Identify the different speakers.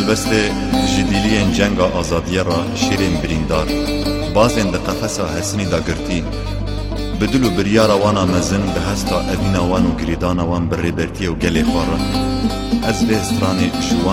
Speaker 1: مبسته جدیلین جنگ آزادیه را شیرین بریندار بازن ده قفصا حسنی دا گرتی بدلو بریارا وانا مزن به هستا اوینا وانو گریدانا وان بر ریبرتی و گلی خوارن از به استرانی شوان